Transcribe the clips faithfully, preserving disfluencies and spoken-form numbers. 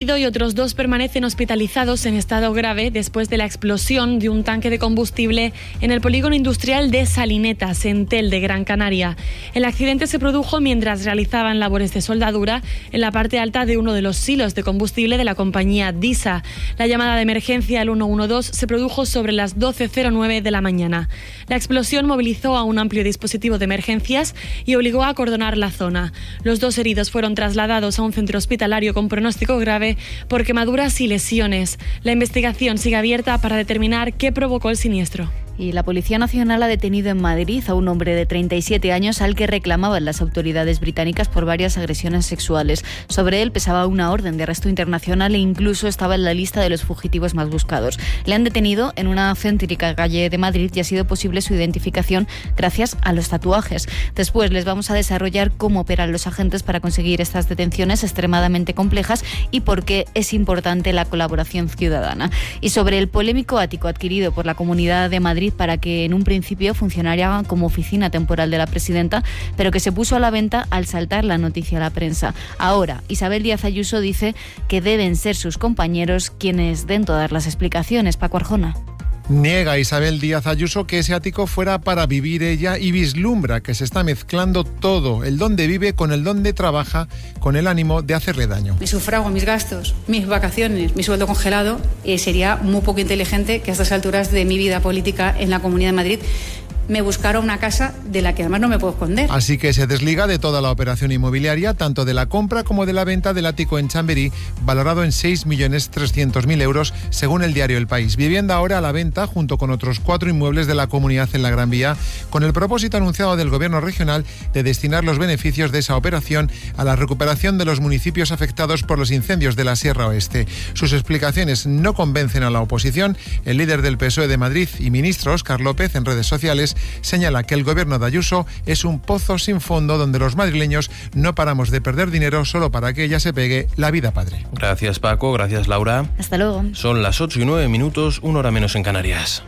herido y otros dos permanecen hospitalizados en estado grave después de la explosión de un tanque de combustible en el polígono industrial de Salinetas, en Tel de Gran Canaria. El accidente se produjo mientras realizaban labores de soldadura en la parte alta de uno de los silos de combustible de la compañía DISA. La llamada de emergencia al ciento doce se produjo sobre las doce cero nueve de la mañana. La explosión movilizó a un amplio dispositivo de emergencias y obligó a acordonar la zona. Los dos heridos fueron trasladados a un centro hospitalario con pronóstico grave por quemaduras y lesiones. La investigación sigue abierta para determinar qué provocó el siniestro. Y la Policía Nacional ha detenido en Madrid a un hombre de treinta y siete años al que reclamaban las autoridades británicas por varias agresiones sexuales. Sobre él pesaba una orden de arresto internacional e incluso estaba en la lista de los fugitivos más buscados. Le han detenido en una céntrica calle de Madrid y ha sido posible su identificación gracias a los tatuajes. Después les vamos a desarrollar cómo operan los agentes para conseguir estas detenciones extremadamente complejas y por qué es importante la colaboración ciudadana. Y sobre el polémico ático adquirido por la Comunidad de Madrid para que en un principio funcionara como oficina temporal de la presidenta, pero que se puso a la venta al saltar la noticia a la prensa. Ahora, Isabel Díaz Ayuso dice que deben ser sus compañeros quienes den todas las explicaciones. Paco Arjona. Niega Isabel Díaz Ayuso que ese ático fuera para vivir ella y vislumbra que se está mezclando todo, el donde vive con el donde trabaja, con el ánimo de hacerle daño. Me sufrago mis gastos, mis vacaciones, mi sueldo congelado. Eh, sería muy poco inteligente que a estas alturas de mi vida política en la Comunidad de Madrid me buscara una casa de la que además no me puedo esconder. Así que se desliga de toda la operación inmobiliaria, tanto de la compra como de la venta del ático en Chamberí, valorado en seis millones trescientos mil euros, según el diario El País. Vivienda ahora a la venta, junto con otros cuatro inmuebles de la comunidad en la Gran Vía, con el propósito anunciado del Gobierno regional de destinar los beneficios de esa operación a la recuperación de los municipios afectados por los incendios de la Sierra Oeste. Sus explicaciones no convencen a la oposición. El líder del P S O E de Madrid y ministro Óscar López, en redes sociales, señala que el gobierno de Ayuso es un pozo sin fondo donde los madrileños no paramos de perder dinero solo para que ella se pegue la vida padre. Gracias, Paco. Gracias, Laura. Hasta luego. Son las ocho y nueve minutos, una hora menos en Canarias.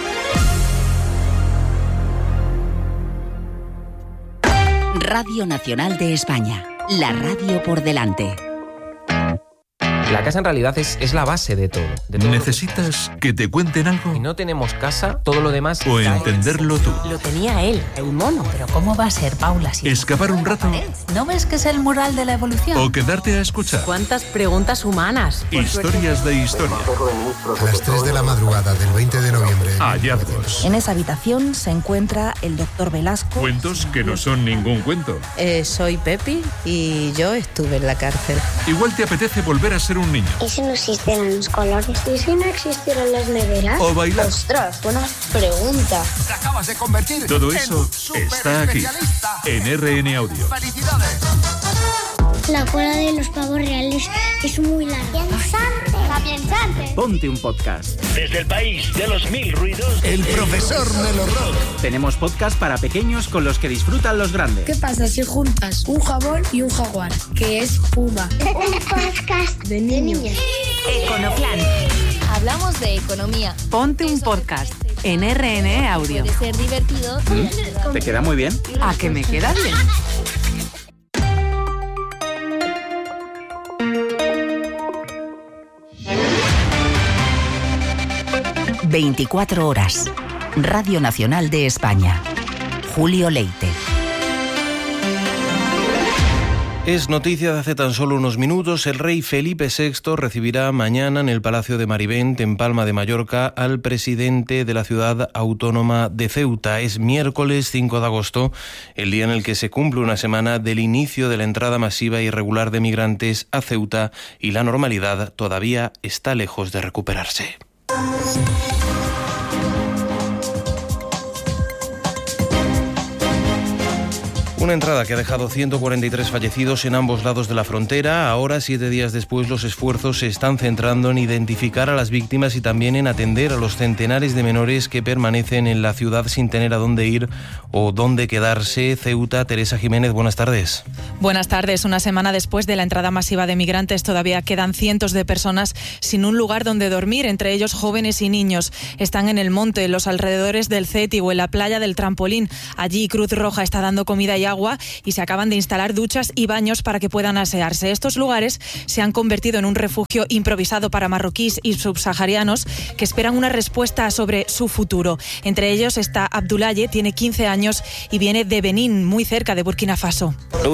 Radio Nacional de España. La radio por delante. La casa en realidad es, es la base de todo. De todo. ¿Necesitas que te cuenten algo? Si no tenemos casa, todo lo demás... O cae. Entenderlo tú. Lo tenía él, el mono. Pero ¿cómo va a ser, Paula? Si ¿Escapar un rato? ¿No ves que es el mural de la evolución? ¿O quedarte a escuchar? ¿Cuántas preguntas humanas? Historias de historia. A las tres de la madrugada del veinte de noviembre. Hallazgos. En esa habitación se encuentra el doctor Velasco. Cuentos que no son ningún cuento. Eh, soy Pepi y yo estuve en la cárcel. Igual te apetece volver a ser un niño. ¿Y si no existieran los colores? ¿Y si no existieran las neveras? O bailar. Ostras, buena pregunta. Te acabas de convertir. Todo eso está aquí, en R N Audio. ¡Felicidades! La cola de los pavos reales es muy larga. Pensante. La pensante. Ponte un podcast. Desde el país de los mil ruidos. El profesor Melo Rock. Tenemos podcast para pequeños con los que disfrutan los grandes. ¿Qué pasa si juntas un jabón y un jaguar? Que es Puma. Un podcast de niños. Econoplan. Hablamos de economía. Ponte un podcast en R N Audio. Puede ser divertido. ¿Mm? ¿Te queda muy bien? ¿A que me queda bien? veinticuatro horas. Radio Nacional de España. Julio Leite. Es noticia de hace tan solo unos minutos. El rey Felipe sexto recibirá mañana en el Palacio de Marivent, en Palma de Mallorca, al presidente de la ciudad autónoma de Ceuta. Es miércoles cinco de agosto, el día en el que se cumple una semana del inicio de la entrada masiva y irregular de migrantes a Ceuta, y la normalidad todavía está lejos de recuperarse. Una entrada que ha dejado ciento cuarenta y tres fallecidos en ambos lados de la frontera. Ahora, siete días después, los esfuerzos se están centrando en identificar a las víctimas y también en atender a los centenares de menores que permanecen en la ciudad sin tener a dónde ir o dónde quedarse. Ceuta, Teresa Jiménez, buenas tardes. Buenas tardes. Una semana después de la entrada masiva de migrantes, todavía quedan cientos de personas sin un lugar donde dormir, entre ellos jóvenes y niños. Están en el monte, en los alrededores del C E T I o en la playa del Trampolín. Allí Cruz Roja está dando comida y agua y se acaban de instalar duchas y baños para que puedan asearse. Estos lugares se han convertido en un refugio improvisado para marroquíes y subsaharianos que esperan una respuesta sobre su futuro. Entre ellos está Abdoulaye, tiene quince años y viene de Benín, muy cerca de Burkina Faso.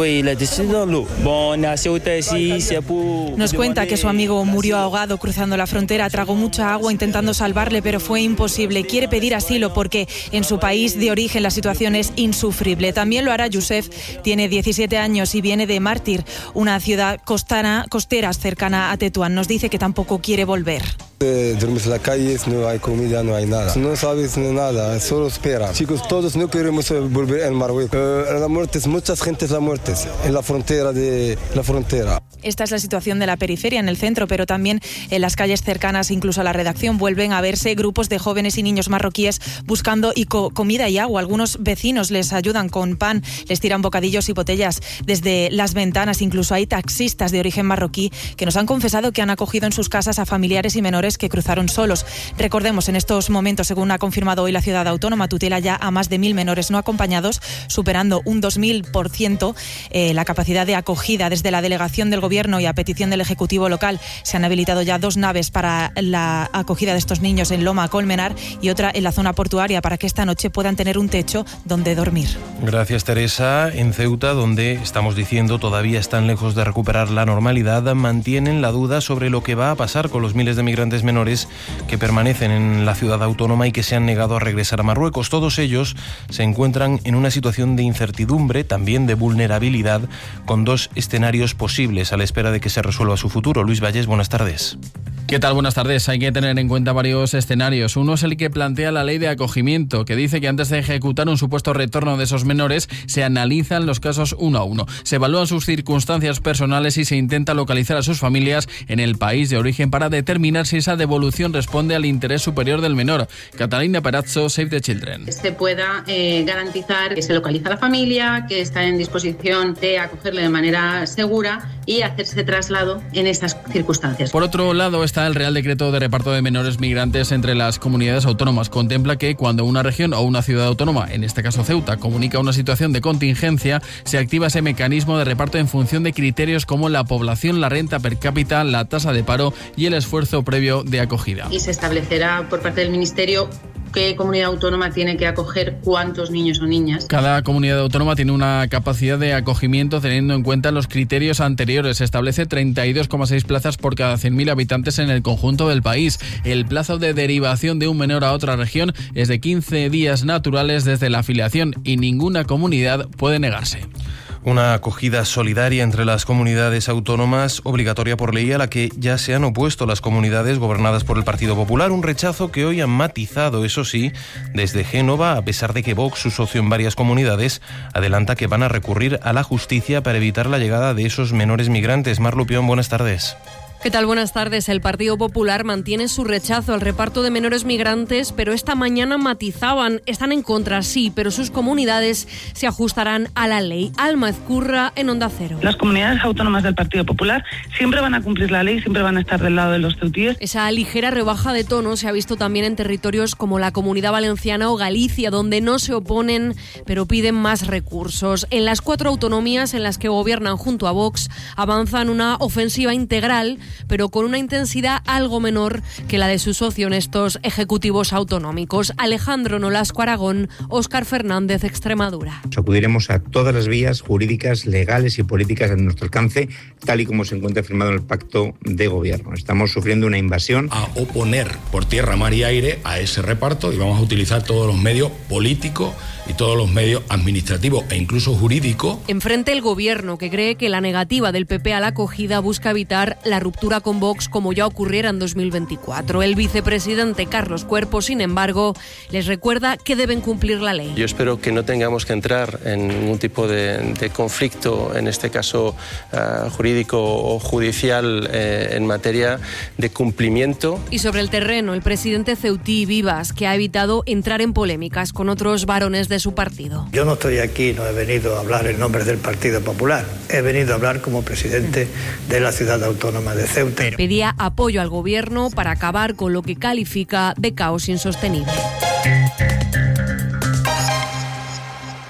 Nos cuenta que su amigo murió ahogado cruzando la frontera, tragó mucha agua intentando salvarle, pero fue imposible. Quiere pedir asilo porque en su país de origen la situación es insufrible. También lo hará Youssef, tiene diecisiete años y viene de Mártir, una ciudad costana, costera cercana a Tetuán. Nos dice que tampoco quiere volver. Duermes en la calle, no hay comida, no hay nada. No sabes nada, solo espera. Chicos, todos no queremos volver al Marruecos. Eh, la muerte, mucha gente la muerte en la frontera de la frontera. Esta es la situación de la periferia en el centro, pero también en las calles cercanas, incluso a la redacción, vuelven a verse grupos de jóvenes y niños marroquíes buscando y co- comida y agua. Algunos vecinos les ayudan con pan, les tiran bocadillos y botellas desde las ventanas. Incluso hay taxistas de origen marroquí que nos han confesado que han acogido en sus casas a familiares y menores que cruzaron solos. Recordemos, en estos momentos, según ha confirmado hoy la ciudad autónoma, tutela ya a más de mil menores no acompañados, superando un dos mil por ciento eh, la capacidad de acogida. Desde la delegación del Gobierno y a petición del Ejecutivo local se han habilitado ya dos naves para la acogida de estos niños en Loma Colmenar y otra en la zona portuaria para que esta noche puedan tener un techo donde dormir. Gracias, Teresa. En Ceuta, donde estamos diciendo todavía están lejos de recuperar la normalidad, mantienen la duda sobre lo que va a pasar con los miles de migrantes menores que permanecen en la ciudad autónoma y que se han negado a regresar a Marruecos. Todos ellos se encuentran en una situación de incertidumbre, también de vulnerabilidad, con dos escenarios posibles a la espera de que se resuelva su futuro. Luis Valles, buenas tardes. ¿Qué tal? Buenas tardes. Hay que tener en cuenta varios escenarios. Uno es el que plantea la ley de acogimiento, que dice que antes de ejecutar un supuesto retorno de esos menores, se analizan los casos uno a uno. Se evalúan sus circunstancias personales y se intenta localizar a sus familias en el país de origen para determinar si esa devolución responde al interés superior del menor. Catalina Perazzo, Save the Children. Se pueda eh, garantizar que se localiza a la familia, que está en disposición de acogerle de manera segura y hacerse traslado en estas circunstancias. Por otro lado, está el Real Decreto de Reparto de Menores Migrantes entre las comunidades autónomas. Contempla que cuando una región o una ciudad autónoma, en este caso Ceuta, comunica una situación de contingencia, se activa ese mecanismo de reparto en función de criterios como la población, la renta per cápita, la tasa de paro y el esfuerzo previo de acogida. Y se establecerá por parte del Ministerio qué comunidad autónoma tiene que acoger cuántos niños o niñas. Cada comunidad autónoma tiene una capacidad de acogimiento teniendo en cuenta los criterios anteriores. Se establece treinta y dos coma seis plazas por cada cien mil habitantes en el conjunto del país. El plazo de derivación de un menor a otra región es de quince días naturales desde la afiliación y ninguna comunidad puede negarse. Una acogida solidaria entre las comunidades autónomas, obligatoria por ley, a la que ya se han opuesto las comunidades gobernadas por el Partido Popular. Un rechazo que hoy han matizado, eso sí, desde Génova, a pesar de que Vox, su socio en varias comunidades, adelanta que van a recurrir a la justicia para evitar la llegada de esos menores migrantes. Mar Lupión, buenas tardes. ¿Qué tal? Buenas tardes. El Partido Popular mantiene su rechazo al reparto de menores migrantes, pero esta mañana matizaban. Están en contra, sí, pero sus comunidades se ajustarán a la ley. Alma Ezcurra, en Onda Cero. Las comunidades autónomas del Partido Popular siempre van a cumplir la ley, siempre van a estar del lado de los ceutíes. Esa ligera rebaja de tono se ha visto también en territorios como la Comunidad Valenciana o Galicia, donde no se oponen, pero piden más recursos. En las cuatro autonomías en las que gobiernan junto a Vox, avanzan una ofensiva integral, pero con una intensidad algo menor que la de su socio en estos ejecutivos autonómicos. Alejandro Nolasco, Aragón, Óscar Fernández, Extremadura. Acudiremos a todas las vías jurídicas, legales y políticas a nuestro alcance, tal y como se encuentra firmado en el Pacto de Gobierno. Estamos sufriendo una invasión. A oponer por tierra, mar y aire a ese reparto y vamos a utilizar todos los medios políticos y todos los medios administrativos e incluso jurídicos. Enfrente el Gobierno, que cree que la negativa del P P a la acogida busca evitar la ruptura con Vox, como ya ocurriera en dos mil veinticuatro. El vicepresidente Carlos Cuerpo, sin embargo, les recuerda que deben cumplir la ley. Yo espero que no tengamos que entrar en ningún tipo de, de conflicto, en este caso uh, jurídico o judicial, eh, en materia de cumplimiento. Y sobre el terreno, el presidente ceutí Vivas, que ha evitado entrar en polémicas con otros varones de su partido. Yo no estoy aquí, no he venido a hablar en nombre del Partido Popular, he venido a hablar como presidente de la ciudad autónoma de Ceuta. Pedía apoyo al Gobierno para acabar con lo que califica de caos insostenible.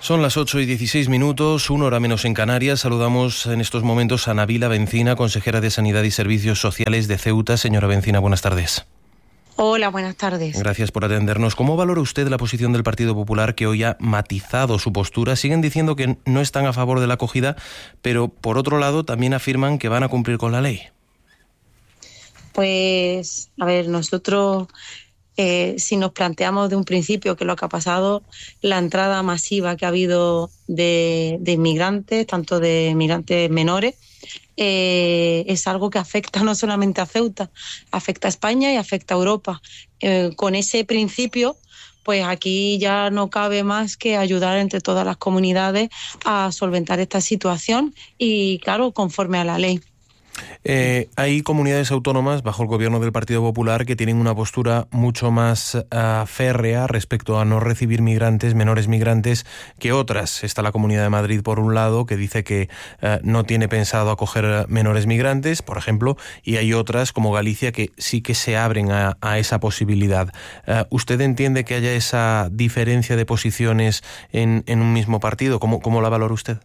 Son las ocho y dieciséis minutos, una hora menos en Canarias. Saludamos en estos momentos a Nabila Bencina, consejera de Sanidad y Servicios Sociales de Ceuta. Señora Bencina, buenas tardes. Hola, buenas tardes. Gracias por atendernos. ¿Cómo valora usted la posición del Partido Popular, que hoy ha matizado su postura? Siguen diciendo que no están a favor de la acogida, pero por otro lado también afirman que van a cumplir con la ley. Pues, a ver, nosotros, eh, si nos planteamos de un principio que lo que ha pasado, la entrada masiva que ha habido de, de inmigrantes, tanto de inmigrantes menores, eh, es algo que afecta no solamente a Ceuta, afecta a España y afecta a Europa. Eh, con ese principio, pues aquí ya no cabe más que ayudar entre todas las comunidades a solventar esta situación y, claro, conforme a la ley. Eh, hay comunidades autónomas bajo el gobierno del Partido Popular que tienen una postura mucho más uh, férrea respecto a no recibir migrantes, menores migrantes, que otras. Está la Comunidad de Madrid, por un lado, que dice que uh, no tiene pensado acoger menores migrantes, por ejemplo, y hay otras, como Galicia, que sí que se abren a, a esa posibilidad. Uh, ¿Usted entiende que haya esa diferencia de posiciones en, en un mismo partido? ¿Cómo, cómo la valora usted?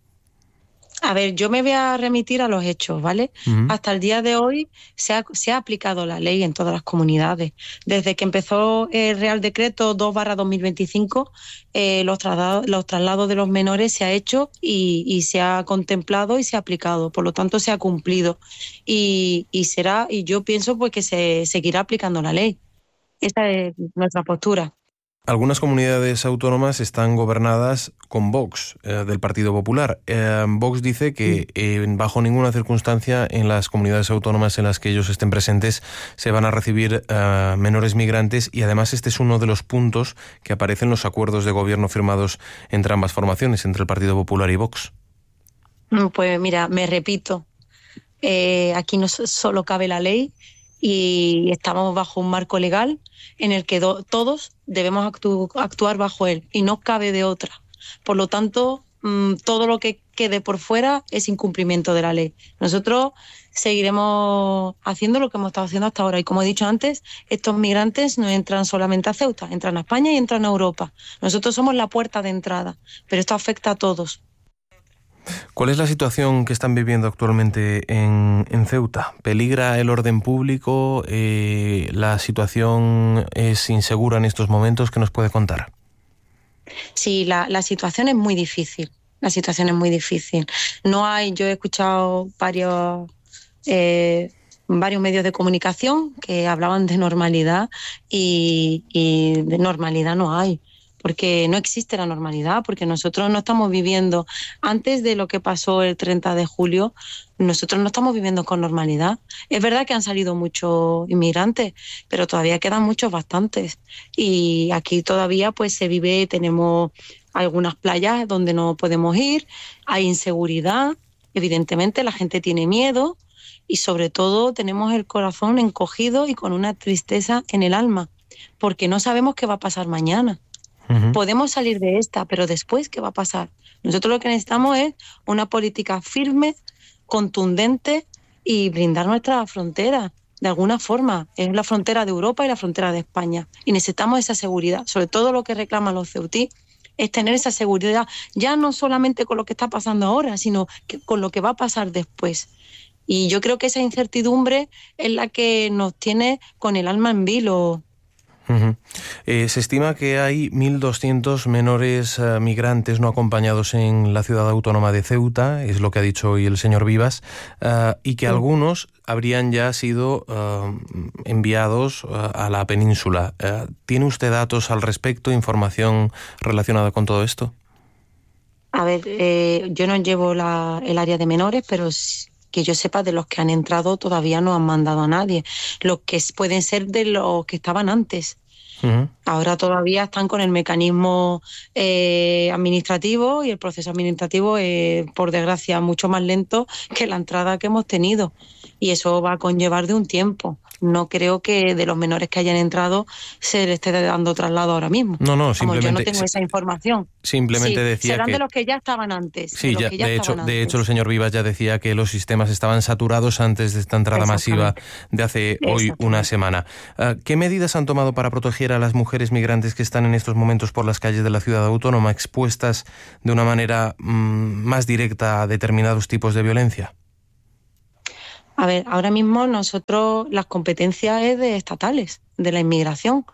A ver, yo me voy a remitir a los hechos, ¿vale? Uh-huh. Hasta el día de hoy se ha, se ha aplicado la ley en todas las comunidades. Desde que empezó el Real Decreto dos barra dos mil veinticinco, eh, los, traslados, los traslados de los menores se ha hecho y, y se ha contemplado y se ha aplicado. Por lo tanto, se ha cumplido. Y, y será, y yo pienso pues que se seguirá aplicando la ley. Esa es nuestra postura. Algunas comunidades autónomas están gobernadas con Vox, eh, del Partido Popular. Eh, Vox dice que eh, bajo ninguna circunstancia en las comunidades autónomas en las que ellos estén presentes se van a recibir eh, menores migrantes, y además este es uno de los puntos que aparecen en los acuerdos de gobierno firmados entre ambas formaciones, entre el Partido Popular y Vox. Pues mira, me repito, eh, aquí no solo cabe la ley y estamos bajo un marco legal en el que do- todos debemos actu- actuar bajo él y no cabe de otra. Por lo tanto, mmm, todo lo que quede por fuera es incumplimiento de la ley. Nosotros seguiremos haciendo lo que hemos estado haciendo hasta ahora y, como he dicho antes, estos migrantes no entran solamente a Ceuta, entran a España y entran a Europa. Nosotros somos la puerta de entrada, pero esto afecta a todos. ¿Cuál es la situación que están viviendo actualmente en, en Ceuta? ¿Peligra el orden público? Eh, ¿La situación es insegura en estos momentos? ¿Qué nos puede contar? Sí, la, la situación es muy difícil. La situación es muy difícil. No hay, yo he escuchado varios, eh, varios medios de comunicación que hablaban de normalidad y, y de normalidad no hay. Porque no existe la normalidad, porque nosotros no estamos viviendo, antes de lo que pasó el treinta de julio, nosotros no estamos viviendo con normalidad. Es verdad que han salido muchos inmigrantes, pero todavía quedan muchos bastantes. Y aquí todavía pues se vive, tenemos algunas playas donde no podemos ir, hay inseguridad, evidentemente la gente tiene miedo y sobre todo tenemos el corazón encogido y con una tristeza en el alma, porque no sabemos qué va a pasar mañana. Uh-huh. Podemos salir de esta, pero después, ¿qué va a pasar? Nosotros lo que necesitamos es una política firme, contundente y blindar nuestra frontera. De alguna forma, es la frontera de Europa y la frontera de España. Y necesitamos esa seguridad. Sobre todo lo que reclaman los ceutí es tener esa seguridad, ya no solamente con lo que está pasando ahora, sino que con lo que va a pasar después. Y yo creo que esa incertidumbre es la que nos tiene con el alma en vilo. Uh-huh. Eh, se estima que hay mil doscientos menores uh, migrantes no acompañados en la ciudad autónoma de Ceuta, es lo que ha dicho hoy el señor Vivas, uh, y que sí. Algunos habrían ya sido uh, enviados uh, a la península. Uh, ¿Tiene usted datos al respecto, información relacionada con todo esto? A ver, eh, yo no llevo la, el área de menores, pero que yo sepa, de los que han entrado todavía no han mandado a nadie. Los que pueden ser de los que estaban antes. Uh-huh. Ahora todavía están con el mecanismo eh, administrativo y el proceso administrativo es, por desgracia, mucho más lento que la entrada que hemos tenido. Y eso va a conllevar de un tiempo. no creo que de los menores que hayan entrado se les esté dando traslado ahora mismo. No, no, Vamos, simplemente... yo no tengo esa información. Simplemente sí, decía serán que... de los que ya estaban antes. Sí, de, los ya, que ya de, hecho, estaban de antes. hecho el señor Vivas ya decía que los sistemas estaban saturados antes de esta entrada masiva de hace hoy una semana. Uh, ¿Qué medidas han tomado para proteger a las mujeres migrantes que están en estos momentos por las calles de la ciudad autónoma, expuestas de una manera mmm, más directa a determinados tipos de violencia? A ver, ahora mismo nosotros las competencias es de estatales, de la inmigración,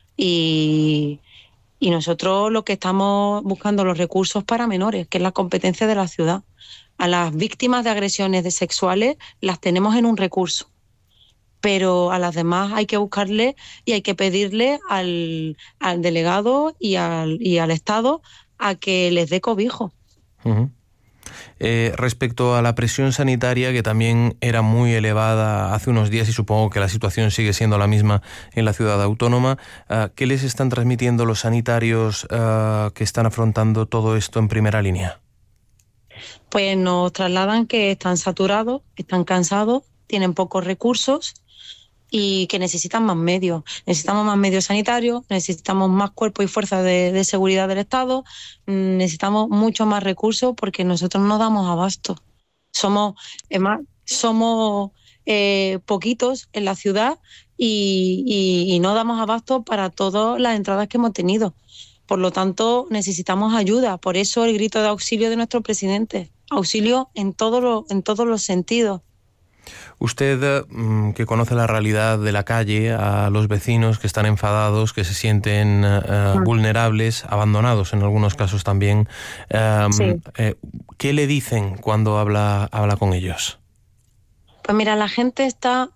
y, y nosotros lo que estamos buscando los recursos para menores, que es la competencia de la ciudad. A las víctimas de agresiones de sexuales las tenemos en un recurso, pero a las demás hay que buscarle y hay que pedirle al, al delegado y al, y al Estado a que les dé cobijo. Uh-huh. Eh, respecto a la presión sanitaria, que también era muy elevada hace unos días y supongo que la situación sigue siendo la misma en la ciudad autónoma, uh, ¿qué les están transmitiendo los sanitarios uh, que están afrontando todo esto en primera línea? Pues nos trasladan que están saturados, están cansados, tienen pocos recursos y que necesitan más medios. Necesitamos más medios sanitarios, necesitamos más cuerpo y fuerza de, de seguridad del Estado, necesitamos mucho más recursos porque nosotros no damos abasto. Somos, es más, somos eh, poquitos en la ciudad y, y, y no damos abasto para todas las entradas que hemos tenido. Por lo tanto, necesitamos ayuda. Por eso el grito de auxilio de nuestro presidente. Auxilio en, todo lo, en todos los sentidos. Usted, que conoce la realidad de la calle, a los vecinos que están enfadados, que se sienten uh, vulnerables, abandonados en algunos casos también, um, sí. eh, ¿qué le dicen cuando habla, habla con ellos? Pues mira, la gente está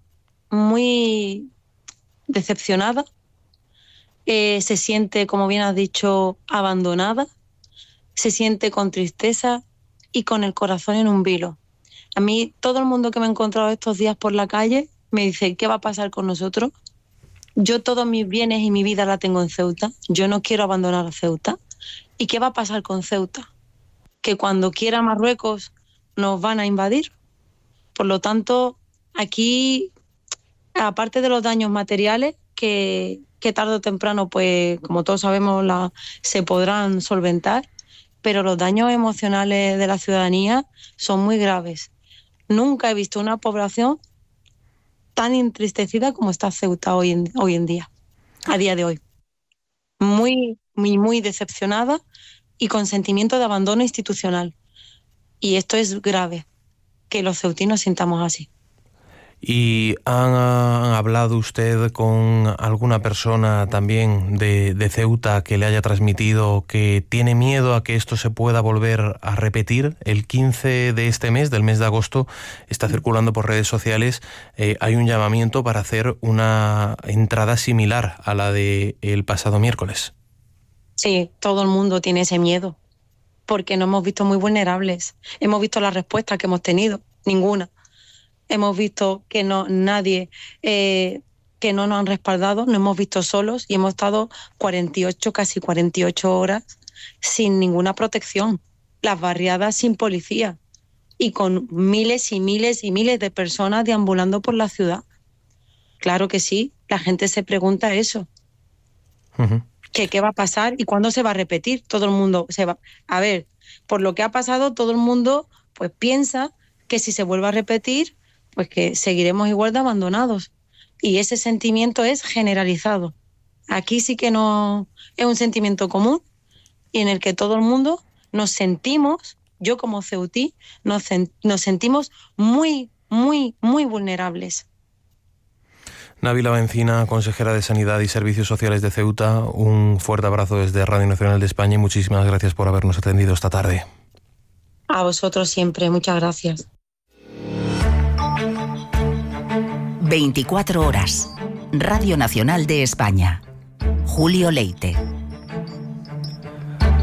muy decepcionada, eh, se siente, como bien has dicho, abandonada, se siente con tristeza y con el corazón en un vilo. A mí, todo el mundo que me he encontrado estos días por la calle me dice, ¿qué va a pasar con nosotros? Yo todos mis bienes y mi vida la tengo en Ceuta. Yo no quiero abandonar a Ceuta. ¿Y qué va a pasar con Ceuta? Que cuando quiera Marruecos nos van a invadir. Por lo tanto, aquí, aparte de los daños materiales, que, que tarde o temprano, pues como todos sabemos, la, se podrán solventar, pero los daños emocionales de la ciudadanía son muy graves. Nunca he visto una población tan entristecida como está Ceuta hoy en, hoy en día, a día de hoy. Muy, muy, muy decepcionada y con sentimiento de abandono institucional. Y esto es grave, que los ceutinos sintamos así. ¿Y han, han hablado usted con alguna persona también de, de Ceuta que le haya transmitido que tiene miedo a que esto se pueda volver a repetir? El quince de este mes, del mes de agosto, está circulando por redes sociales, eh, hay un llamamiento para hacer una entrada similar a la del pasado miércoles. Sí, todo el mundo tiene ese miedo, porque nos hemos visto muy vulnerables. Hemos visto la respuesta que hemos tenido, ninguna. Hemos visto que no nadie, eh, que no nos han respaldado, nos hemos visto solos y hemos estado cuarenta y ocho, casi cuarenta y ocho horas sin ninguna protección, las barriadas sin policía y con miles y miles y miles de personas deambulando por la ciudad. Claro que sí, la gente se pregunta eso. Uh-huh. ¿Qué, ¿Qué va a pasar y cuándo se va a repetir? Todo el mundo se va. A ver, por lo que ha pasado, todo el mundo pues piensa que si se vuelve a repetir, pues que seguiremos igual de abandonados. Y ese sentimiento es generalizado. Aquí sí que no es un sentimiento común y en el que todo el mundo nos sentimos, yo como ceutí, nos, nos sentimos muy, muy, muy vulnerables. Návila Bencina, consejera de Sanidad y Servicios Sociales de Ceuta, un fuerte abrazo desde Radio Nacional de España y muchísimas gracias por habernos atendido esta tarde. A vosotros siempre, muchas gracias. veinticuatro horas. Radio Nacional de España. Julio Leite.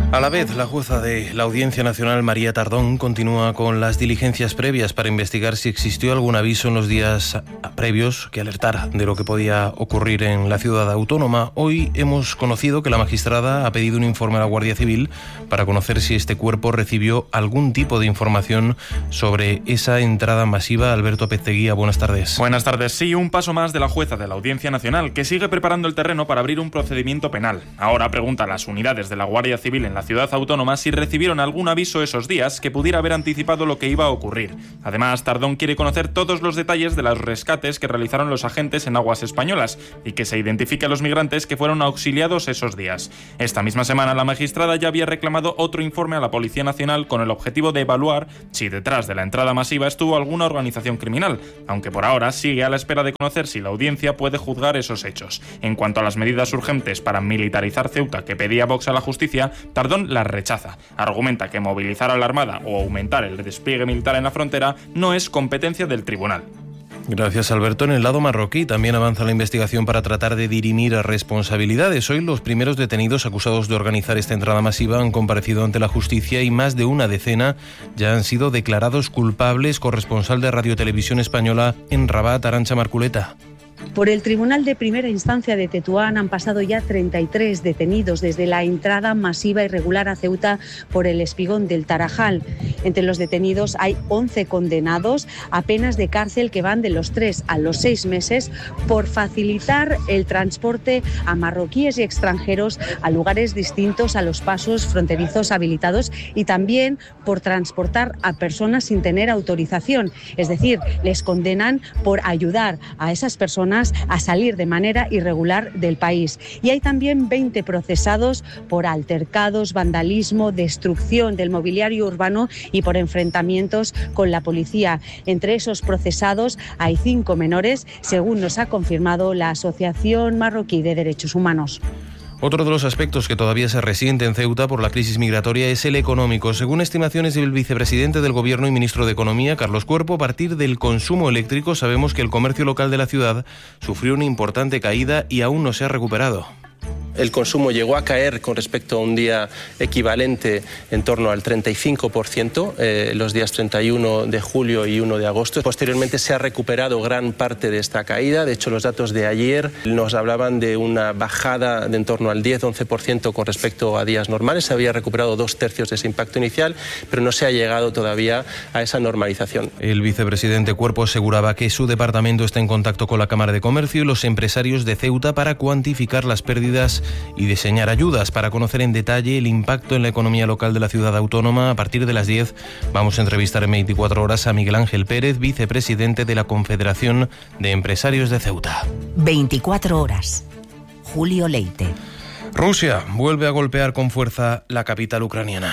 A la vez, la jueza de la Audiencia Nacional, María Tardón, continúa con las diligencias previas para investigar si existió algún aviso en los días previos que alertara de lo que podía ocurrir en la ciudad autónoma. Hoy hemos conocido que la magistrada ha pedido un informe a la Guardia Civil para conocer si este cuerpo recibió algún tipo de información sobre esa entrada masiva. Alberto Pezzeguía, buenas tardes. Buenas tardes. Sí, un paso más de la jueza de la Audiencia Nacional, que sigue preparando el terreno para abrir un procedimiento penal. Ahora pregunta a las unidades de la Guardia Civil en la ciudad autónoma si recibieron algún aviso esos días que pudiera haber anticipado lo que iba a ocurrir. Además, Tardón quiere conocer todos los detalles de los rescates que realizaron los agentes en aguas españolas y que se identifique a los migrantes que fueron auxiliados esos días. Esta misma semana, la magistrada ya había reclamado otro informe a la Policía Nacional con el objetivo de evaluar si detrás de la entrada masiva estuvo alguna organización criminal, aunque por ahora sigue a la espera de conocer si la audiencia puede juzgar esos hechos. En cuanto a las medidas urgentes para militarizar Ceuta que pedía Vox a la justicia, Tardón las rechaza. Argumenta que movilizar a la Armada o aumentar el despliegue militar en la frontera no es competencia del tribunal. Gracias, Alberto. En el lado marroquí también avanza la investigación para tratar de dirimir responsabilidades. Hoy los primeros detenidos acusados de organizar esta entrada masiva han comparecido ante la justicia y más de una decena ya han sido declarados culpables. Corresponsal de Radio Televisión Española en Rabat, Arantxa Marculeta. Por el Tribunal de Primera Instancia de Tetuán han pasado ya treinta y tres detenidos desde la entrada masiva irregular a Ceuta por el espigón del Tarajal. Entre los detenidos hay once condenados a penas de cárcel que van de los tres a los seis meses por facilitar el transporte a marroquíes y extranjeros a lugares distintos a los pasos fronterizos habilitados y también por transportar a personas sin tener autorización. Es decir, les condenan por ayudar a esas personas a salir de manera irregular del país. Y hay también veinte procesados por altercados, vandalismo, destrucción del mobiliario urbano y por enfrentamientos con la policía. Entre esos procesados hay cinco menores, según nos ha confirmado la Asociación Marroquí de Derechos Humanos. Otro de los aspectos que todavía se resiente en Ceuta por la crisis migratoria es el económico. Según estimaciones del vicepresidente del Gobierno y ministro de Economía, Carlos Cuerpo, a partir del consumo eléctrico sabemos que el comercio local de la ciudad sufrió una importante caída y aún no se ha recuperado. El consumo llegó a caer con respecto a un día equivalente en torno al treinta y cinco por ciento, eh, los días treinta y uno de julio y uno de agosto. Posteriormente se ha recuperado gran parte de esta caída. De hecho, los datos de ayer nos hablaban de una bajada de en torno al diez a once por ciento con respecto a días normales. Se había recuperado dos tercios de ese impacto inicial, pero no se ha llegado todavía a esa normalización. El vicepresidente Cuerpo aseguraba que su departamento está en contacto con la Cámara de Comercio y los empresarios de Ceuta para cuantificar las pérdidas y diseñar ayudas. Para conocer en detalle el impacto en la economía local de la ciudad autónoma, a partir de las diez vamos a entrevistar en veinticuatro horas a Miguel Ángel Pérez, vicepresidente de la Confederación de Empresarios de Ceuta. veinticuatro horas. Julio Leite. Rusia vuelve a golpear con fuerza la capital ucraniana.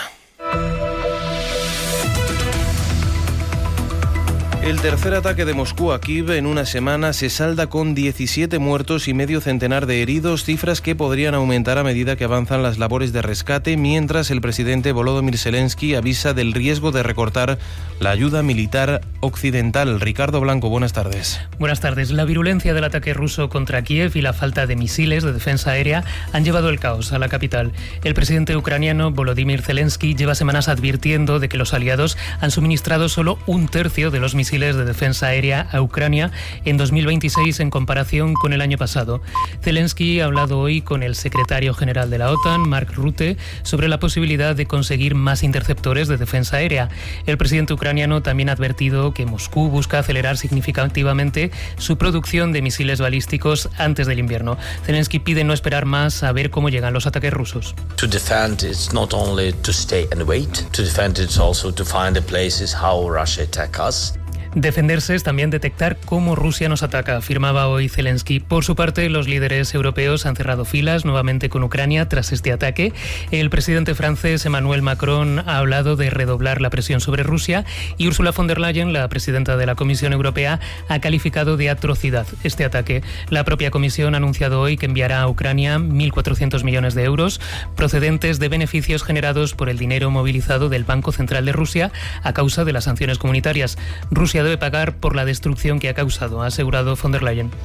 El tercer ataque de Moscú a Kiev en una semana se salda con diecisiete muertos y medio centenar de heridos, cifras que podrían aumentar a medida que avanzan las labores de rescate, mientras el presidente Volodymyr Zelensky avisa del riesgo de recortar la ayuda militar occidental. Ricardo Blanco, buenas tardes. Buenas tardes. La virulencia del ataque ruso contra Kiev y la falta de misiles de defensa aérea han llevado el caos a la capital. El presidente ucraniano Volodymyr Zelensky lleva semanas advirtiendo de que los aliados han suministrado solo un tercio de los misiles de defensa aérea a Ucrania en dos mil veintiséis en comparación con el año pasado. Zelensky ha hablado hoy con el secretario general de la OTAN, Mark Rutte, sobre la posibilidad de conseguir más interceptores de defensa aérea. El presidente ucraniano también ha advertido que Moscú busca acelerar significativamente su producción de misiles balísticos antes del invierno. Zelensky pide no esperar más a ver cómo llegan los ataques rusos. To defend it's not only to stay and wait. To defend it's also to find the places how Russia attack us. Defenderse es también detectar cómo Rusia nos ataca, afirmaba hoy Zelensky. Por su parte, los líderes europeos han cerrado filas nuevamente con Ucrania tras este ataque. El presidente francés Emmanuel Macron ha hablado de redoblar la presión sobre Rusia y Ursula von der Leyen, la presidenta de la Comisión Europea, ha calificado de atrocidad este ataque. La propia Comisión ha anunciado hoy que enviará a Ucrania mil cuatrocientos millones de euros procedentes de beneficios generados por el dinero movilizado del Banco Central de Rusia a causa de las sanciones comunitarias. Rusia debe pagar por la destrucción que ha causado, ha asegurado von der Leyen.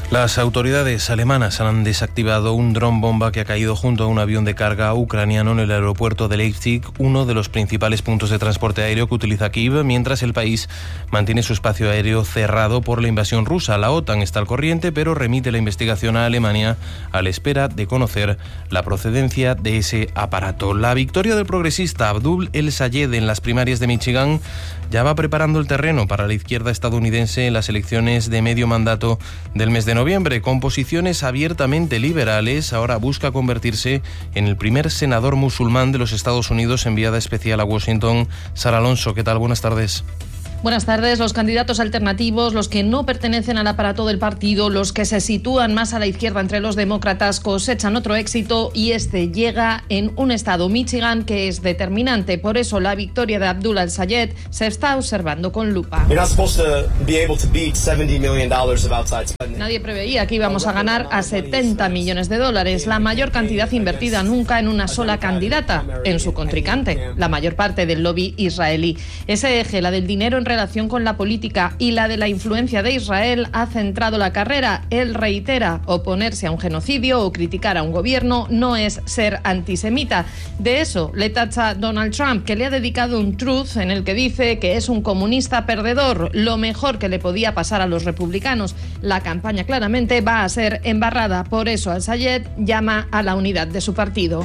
Las autoridades alemanas han desactivado un dron bomba que ha caído junto a un avión de carga ucraniano en el aeropuerto de Leipzig, uno de los principales puntos de transporte aéreo que utiliza Kiev, mientras el país mantiene su espacio aéreo cerrado por la invasión rusa. La OTAN está al corriente, pero remite la investigación a Alemania a la espera de conocer la procedencia de ese aparato. La victoria del progresista Abdul El-Sayed en las primarias de Michigan ya va preparando el terreno para la izquierda estadounidense en las elecciones de medio mandato del mes de noviembre. Con posiciones abiertamente liberales, ahora busca convertirse en el primer senador musulmán de los Estados Unidos, enviada especial a Washington. Sara Alonso, ¿qué tal? Buenas tardes. Buenas tardes. Los candidatos alternativos, los que no pertenecen al aparato del partido, los que se sitúan más a la izquierda entre los demócratas, cosechan otro éxito, y este llega en un estado, Michigan, que es determinante. Por eso la victoria de Abdul El-Sayed se está observando con lupa. Nadie preveía que íbamos a ganar a setenta millones de dólares, la mayor cantidad invertida nunca en una sola candidata, en su contrincante, la mayor parte del lobby israelí. Ese eje, la del dinero en relación con la política y la de la influencia de Israel, ha centrado la carrera. Él reitera: oponerse a un genocidio o criticar a un gobierno no es ser antisemita. De eso le tacha Donald Trump, que le ha dedicado un truth en el que dice que es un comunista perdedor, lo mejor que le podía pasar a los republicanos. La campaña claramente va a ser embarrada. Por eso El-Sayed llama a la unidad de su partido.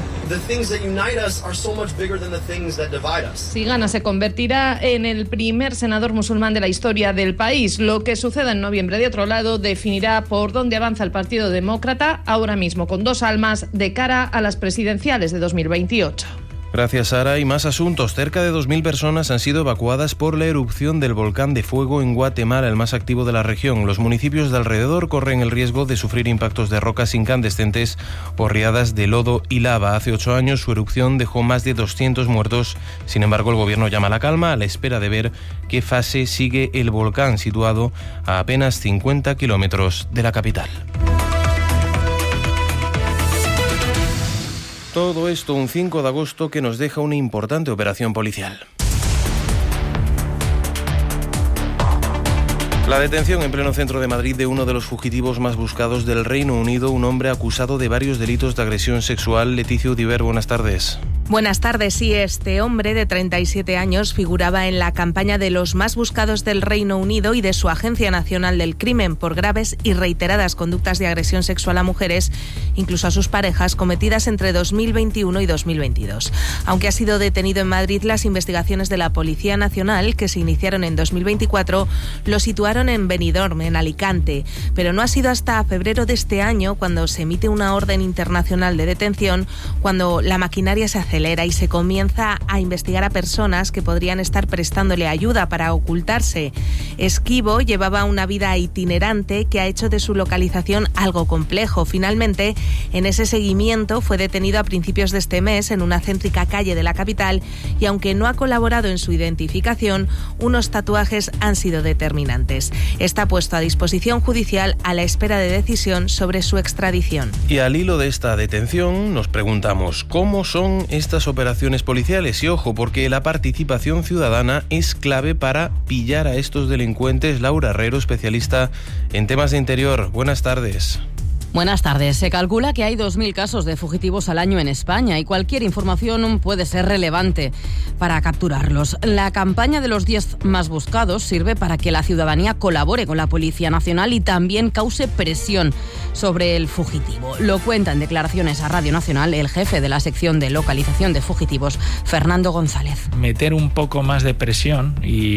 Si gana, se convertirá en el primer senador musulmán de la historia del país. Lo que suceda en noviembre, de otro lado, definirá por dónde avanza el Partido Demócrata, ahora mismo con dos almas, de cara a las presidenciales de dos mil veintiocho. Gracias, Sara. Y más asuntos. Cerca de dos mil personas han sido evacuadas por la erupción del volcán de fuego en Guatemala, el más activo de la región. Los municipios de alrededor corren el riesgo de sufrir impactos de rocas incandescentes o riadas de lodo y lava. Hace ocho años su erupción dejó más de doscientos muertos. Sin embargo, el gobierno llama a la calma a la espera de ver qué fase sigue el volcán, situado a apenas cincuenta kilómetros de la capital. Todo esto un cinco de agosto que nos deja una importante operación policial. La detención en pleno centro de Madrid de uno de los fugitivos más buscados del Reino Unido, un hombre acusado de varios delitos de agresión sexual. Leticia Udiver, buenas tardes. Buenas tardes. Sí, este hombre de treinta y siete años figuraba en la campaña de los más buscados del Reino Unido y de su Agencia Nacional del Crimen por graves y reiteradas conductas de agresión sexual a mujeres, incluso a sus parejas, cometidas entre dos mil veintiuno y dos mil veintidós. Aunque ha sido detenido en Madrid, las investigaciones de la Policía Nacional, que se iniciaron en dos mil veinticuatro, lo situaron en Benidorm, en Alicante. Pero no ha sido hasta febrero de este año, cuando se emite una orden internacional de detención, cuando la maquinaria se acelera y se comienza a investigar a personas que podrían estar prestándole ayuda para ocultarse. Esquivo llevaba una vida itinerante que ha hecho de su localización algo complejo. Finalmente, en ese seguimiento fue detenido a principios de este mes en una céntrica calle de la capital y, aunque no ha colaborado en su identificación, unos tatuajes han sido determinantes. Está puesto a disposición judicial a la espera de decisión sobre su extradición. Y al hilo de esta detención nos preguntamos cómo son estas operaciones policiales. Y ojo, porque la participación ciudadana es clave para pillar a estos delincuentes. Laura Herrero, especialista en temas de interior. Buenas tardes. Buenas tardes. Se calcula que hay dos mil casos de fugitivos al año en España y cualquier información puede ser relevante para capturarlos. La campaña de los diez más buscados sirve para que la ciudadanía colabore con la Policía Nacional y también cause presión sobre el fugitivo. Lo cuenta en declaraciones a Radio Nacional el jefe de la sección de localización de fugitivos, Fernando González. Meter un poco más de presión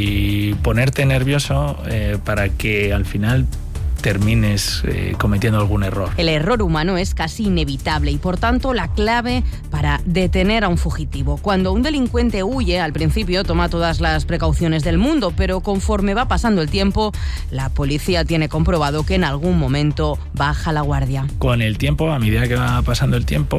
y ponerte nervioso eh, para que al final termines eh, cometiendo algún error. El error humano es casi inevitable y, por tanto, la clave para detener a un fugitivo. Cuando un delincuente huye, al principio toma todas las precauciones del mundo, pero conforme va pasando el tiempo, la policía tiene comprobado que en algún momento baja la guardia. Con el tiempo, a medida que va pasando el tiempo,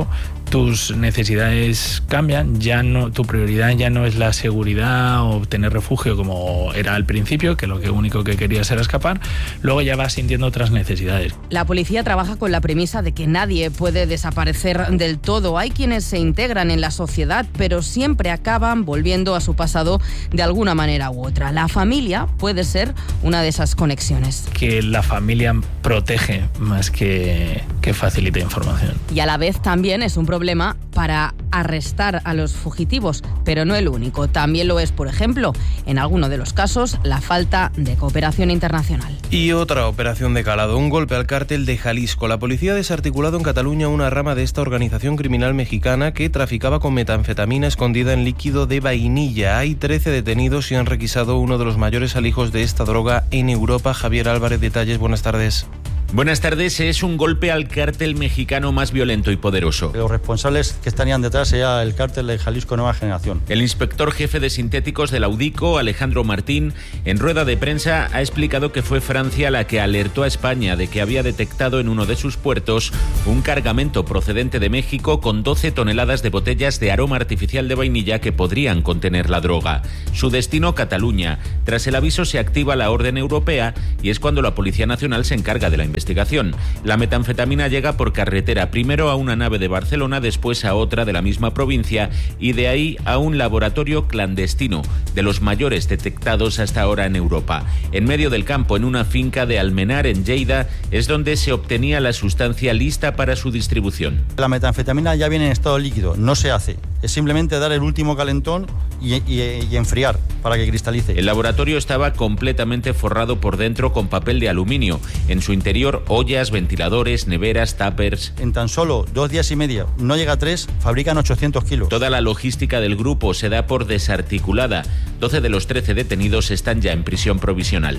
tus necesidades cambian, ya no, tu prioridad ya no es la seguridad o obtener refugio como era al principio, que lo que único que querías era escapar, luego ya vas sintiendo otras necesidades. La policía trabaja con la premisa de que nadie puede desaparecer del todo. Hay quienes se integran en la sociedad, pero siempre acaban volviendo a su pasado de alguna manera u otra. La familia puede ser una de esas conexiones. Que la familia protege más que, que facilita información. Y a la vez también es un problema problema para arrestar a los fugitivos, pero no el único. También lo es, por ejemplo, en alguno de los casos, la falta de cooperación internacional. Y otra operación de calado, un golpe al cártel de Jalisco. La policía ha desarticulado en Cataluña una rama de esta organización criminal mexicana que traficaba con metanfetamina escondida en líquido de vainilla. Hay trece detenidos y han requisado uno de los mayores alijos de esta droga en Europa. Javier Álvarez, detalles, buenas tardes. Buenas tardes. Es un golpe al cártel mexicano más violento y poderoso. Los responsables que estarían detrás sería el cártel de Jalisco Nueva Generación. El inspector jefe de sintéticos de la UDICO, Alejandro Martín, en rueda de prensa ha explicado que fue Francia la que alertó a España de que había detectado en uno de sus puertos un cargamento procedente de México con doce toneladas de botellas de aroma artificial de vainilla que podrían contener la droga. Su destino, Cataluña. Tras el aviso se activa la orden europea y es cuando la Policía Nacional se encarga de la investigación. investigación. La metanfetamina llega por carretera, primero a una nave de Barcelona, después a otra de la misma provincia y de ahí a un laboratorio clandestino, de los mayores detectados hasta ahora en Europa. En medio del campo, en una finca de Almenar, en Lleida, es donde se obtenía la sustancia lista para su distribución. La metanfetamina ya viene en estado líquido, no se hace. Es simplemente dar el último calentón y, y, y enfriar para que cristalice. El laboratorio estaba completamente forrado por dentro con papel de aluminio. En su interior, ollas, ventiladores, neveras, tuppers. En tan solo dos días y medio, no llega a tres, fabrican ochocientos kilos. Toda la logística del grupo se da por desarticulada. doce de los trece detenidos están ya en prisión provisional.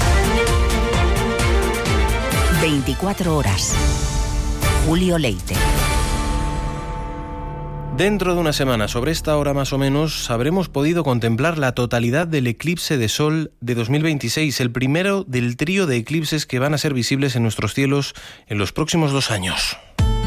veinticuatro horas. Julio Leite. Dentro de una semana, sobre esta hora más o menos, habremos podido contemplar la totalidad del eclipse de sol de dos mil veintiséis, el primero del trío de eclipses que van a ser visibles en nuestros cielos en los próximos dos años.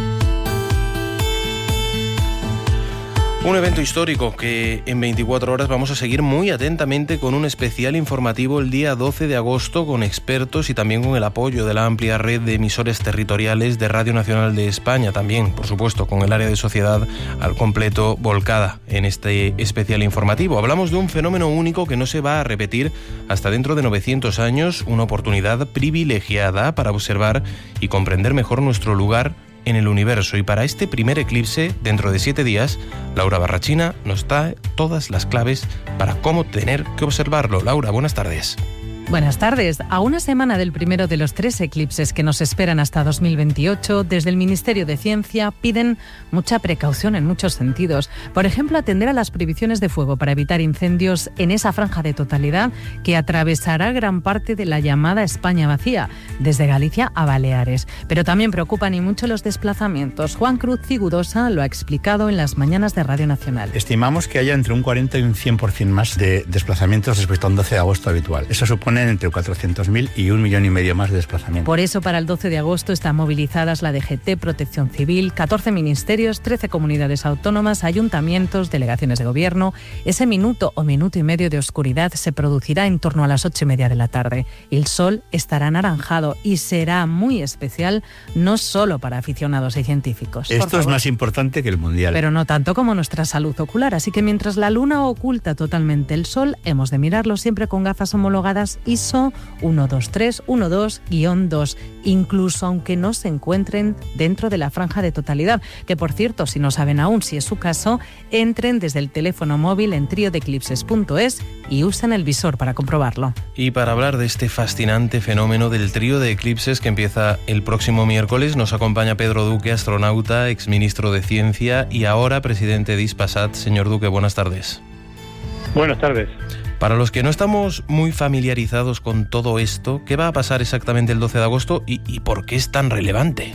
Un evento histórico que en veinticuatro horas vamos a seguir muy atentamente con un especial informativo el día doce de agosto con expertos y también con el apoyo de la amplia red de emisores territoriales de Radio Nacional de España, también, por supuesto, con el área de sociedad al completo volcada en este especial informativo. Hablamos de un fenómeno único que no se va a repetir hasta dentro de novecientos años, una oportunidad privilegiada para observar y comprender mejor nuestro lugar en el universo. Y para este primer eclipse, dentro de siete días, Laura Barrachina nos da todas las claves para cómo tener que observarlo. Laura, buenas tardes. Buenas tardes. A una semana del primero de los tres eclipses que nos esperan hasta dos mil veintiocho, desde el Ministerio de Ciencia piden mucha precaución en muchos sentidos. Por ejemplo, atender a las previsiones de fuego para evitar incendios en esa franja de totalidad que atravesará gran parte de la llamada España vacía, desde Galicia a Baleares. Pero también preocupan y mucho los desplazamientos. Juan Cruz Cigudosa lo ha explicado en las mañanas de Radio Nacional. Estimamos que haya entre un cuarenta y un cien por ciento más de desplazamientos respecto a un doce de agosto habitual. Eso supone entre cuatrocientos mil y un millón y medio más de desplazamientos. Por eso, para el doce de agosto están movilizadas la D G T, Protección Civil, catorce ministerios, trece comunidades autónomas, ayuntamientos, delegaciones de gobierno. Ese minuto o minuto y medio de oscuridad se producirá en torno a las ocho y media de la tarde. El sol estará anaranjado y será muy especial, no solo para aficionados y científicos. Esto es más importante que el mundial. Pero no tanto como nuestra salud ocular. Así que mientras la luna oculta totalmente el sol, hemos de mirarlo siempre con gafas homologadas I S O uno dos tres uno dos guión dos, incluso aunque no se encuentren dentro de la franja de totalidad, que por cierto, si no saben aún si es su caso, entren desde el teléfono móvil en trío de eclipses punto es y usen el visor para comprobarlo. Y para hablar de este fascinante fenómeno del trío de eclipses que empieza el próximo miércoles, nos acompaña Pedro Duque, astronauta, exministro de Ciencia y ahora presidente de Hispasat. Señor Duque, buenas tardes. Buenas tardes. Para los que no estamos muy familiarizados con todo esto, ¿qué va a pasar exactamente el doce de agosto y, y por qué es tan relevante?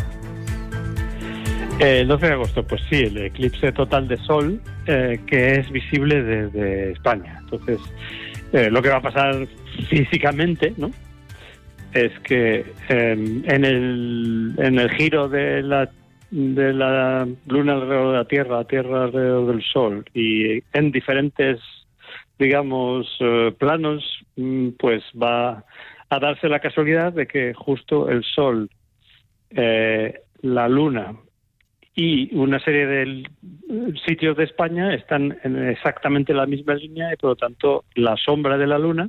El doce de agosto, pues sí, el eclipse total de sol eh, que es visible desde España. Entonces, eh, lo que va a pasar físicamente, ¿no?, es que eh, en el en el giro de la de la Luna alrededor de la Tierra, la Tierra alrededor del Sol, y en diferentes, digamos, eh, planos, pues va a darse la casualidad de que justo el Sol, eh, la Luna y una serie de sitios de España están en exactamente la misma línea, y por lo tanto la sombra de la Luna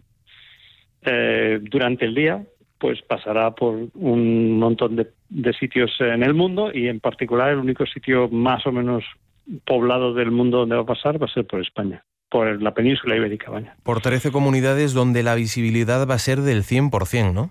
eh, durante el día pues pasará por un montón de, de sitios en el mundo, y en particular el único sitio más o menos poblado del mundo donde va a pasar va a ser por España, por la península ibérica, vaya. Por trece comunidades donde la visibilidad va a ser del cien por ciento, ¿no?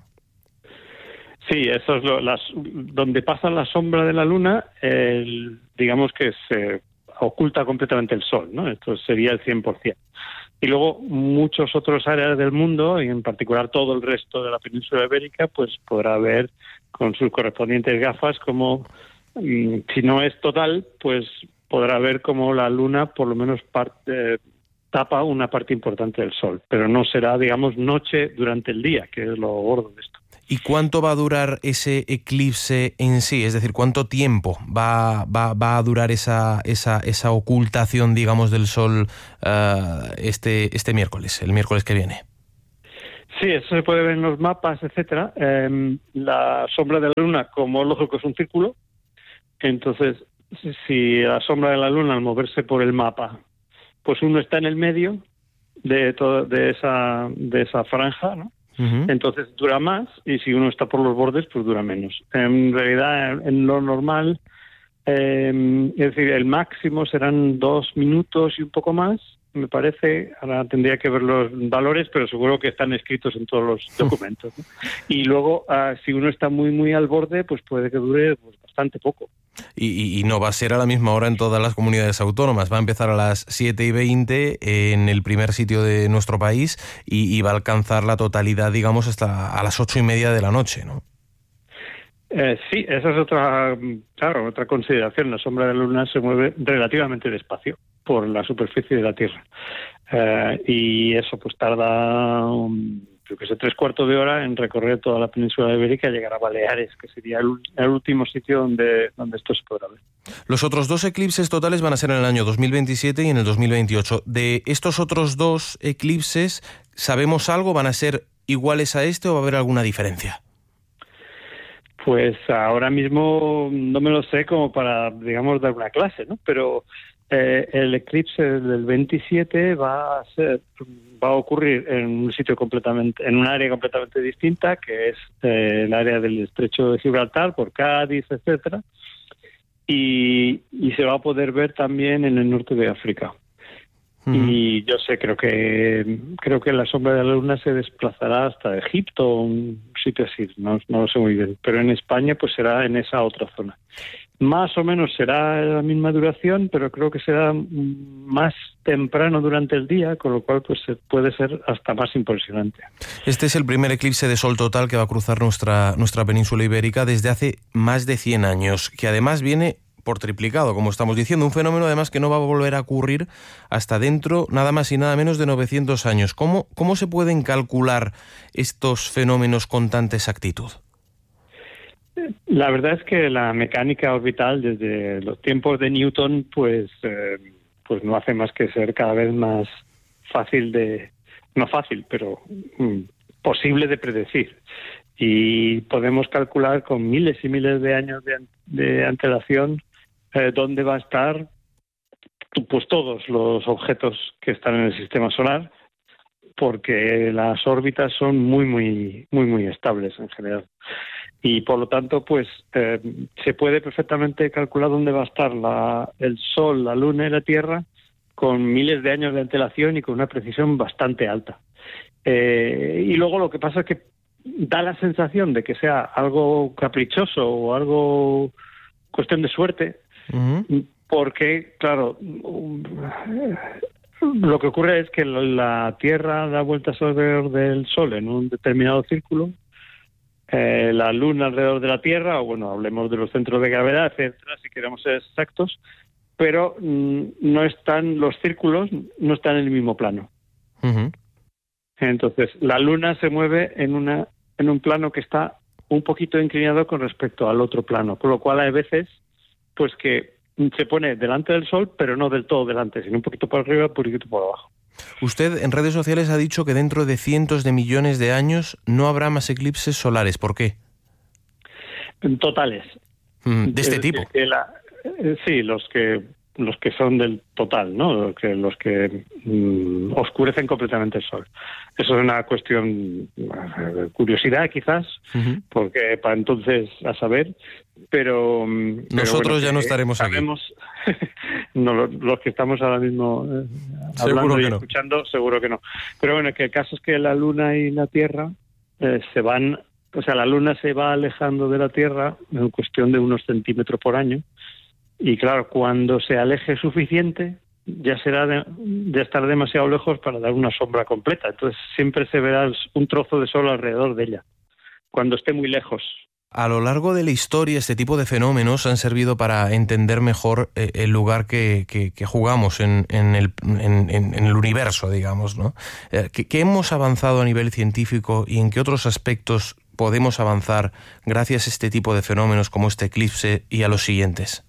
Sí, eso es lo, las, donde pasa la sombra de la Luna, el, digamos que se oculta completamente el Sol, ¿no? Esto sería el cien por ciento. Y luego muchos otros áreas del mundo, y en particular todo el resto de la península ibérica, pues podrá ver con sus correspondientes gafas como, si no es total, pues podrá ver como la Luna por lo menos parte, eh, tapa una parte importante del Sol, pero no será, digamos, noche durante el día, que es lo gordo de esto. ¿Y cuánto va a durar ese eclipse en sí? Es decir, ¿cuánto tiempo va, va, va a durar esa, esa, esa ocultación, digamos, del Sol uh, este, este miércoles, el miércoles que viene? Sí, eso se puede ver en los mapas, etcétera. Eh, la sombra de la Luna, como es lógico, es un círculo. Entonces, si la sombra de la Luna, al moverse por el mapa, pues uno está en el medio de, todo, de, esa, de esa franja, ¿no? Uh-huh. Entonces dura más, y si uno está por los bordes, pues dura menos. En realidad, en lo normal, eh, es decir, el máximo serán dos minutos y un poco más, me parece. Ahora tendría que ver los valores, pero seguro que están escritos en todos los documentos, ¿no? Y luego, uh, si uno está muy, muy al borde, pues puede que dure pues, bastante poco. Y, y, y no va a ser a la misma hora en todas las comunidades autónomas. Va a empezar a las siete y veinte en el primer sitio de nuestro país y, y va a alcanzar la totalidad, digamos, hasta a las ocho y media de la noche, ¿no? Eh, sí, esa es otra, claro, otra consideración. La sombra de la Luna se mueve relativamente despacio por la superficie de la Tierra. Eh, y eso pues tarda, um, creo que es tres cuartos de hora en recorrer toda la península ibérica y llegar a Baleares, que sería el, el último sitio donde, donde esto se podrá ver. Los otros dos eclipses totales van a ser en el año dos mil veintisiete y en el dos mil veintiocho. De estos otros dos eclipses, ¿sabemos algo? ¿Van a ser iguales a este o va a haber alguna diferencia? Pues ahora mismo no me lo sé como para, digamos, dar una clase, ¿no? Pero eh, el eclipse del veintisiete va a ser, va a ocurrir en un sitio completamente, en un área completamente distinta, que es eh, el área del Estrecho de Gibraltar, por Cádiz, etcétera, y, y se va a poder ver también en el norte de África. Uh-huh. Y yo sé, creo que creo que la sombra de la Luna se desplazará hasta Egipto, un sitio así, no, no lo sé muy bien, pero en España pues será en esa otra zona. Más o menos será la misma duración, pero creo que será más temprano durante el día, con lo cual pues puede ser hasta más impresionante. Este es el primer eclipse de sol total que va a cruzar nuestra, nuestra península ibérica desde hace más de cien años, que además viene por triplicado, como estamos diciendo, un fenómeno además que no va a volver a ocurrir hasta dentro nada más y nada menos de novecientos años. ¿Cómo, cómo se pueden calcular estos fenómenos con tanta exactitud? La verdad es que la mecánica orbital desde los tiempos de Newton pues, eh, pues no hace más que ser cada vez más fácil de, no fácil, pero mm, posible de predecir. Y podemos calcular con miles y miles de años de, de antelación eh, dónde va a estar pues todos los objetos que están en el sistema solar, porque las órbitas son muy, muy, muy, muy estables en general. Y por lo tanto, pues eh, se puede perfectamente calcular dónde va a estar la, el Sol, la Luna y la Tierra con miles de años de antelación y con una precisión bastante alta. Eh, y luego lo que pasa es que da la sensación de que sea algo caprichoso o algo cuestión de suerte, uh-huh. porque, claro, lo que ocurre es que la Tierra da vueltas alrededor del Sol en un determinado círculo, eh, la Luna alrededor de la Tierra, o bueno, hablemos de los centros de gravedad, etcétera, si queremos ser exactos, pero mm, no están, los círculos no están en el mismo plano. Uh-huh. Entonces, la Luna se mueve en una en un plano que está un poquito inclinado con respecto al otro plano, con lo cual hay veces pues que se pone delante del Sol, pero no del todo delante, sino un poquito por arriba, un poquito por abajo. Usted en redes sociales ha dicho que dentro de cientos de millones de años no habrá más eclipses solares. ¿Por qué? Totales. Mm, ¿De este es, tipo? Que la, sí, los que los que son del total, ¿no? Los que, los que mm, oscurecen completamente el Sol. Eso es una cuestión de curiosidad, quizás, uh-huh. porque para entonces a saber, pero... Nosotros pero bueno, ya no estaremos sabemos, aquí. no, los, los que estamos ahora mismo eh, hablando y no. escuchando, seguro que no. Pero bueno, que el caso es que la Luna y la Tierra eh, se van... O sea, la Luna se va alejando de la Tierra en cuestión de unos centímetros por año. Y claro, cuando se aleje suficiente, ya será de, de estar demasiado lejos para dar una sombra completa. Entonces siempre se verá un trozo de sol alrededor de ella, cuando esté muy lejos. A lo largo de la historia, este tipo de fenómenos han servido para entender mejor eh, el lugar que, que, que jugamos en, en, el, en, en el universo, digamos, ¿no? Eh, ¿qué, ¿Qué hemos avanzado a nivel científico y en qué otros aspectos podemos avanzar gracias a este tipo de fenómenos como este eclipse y a los siguientes?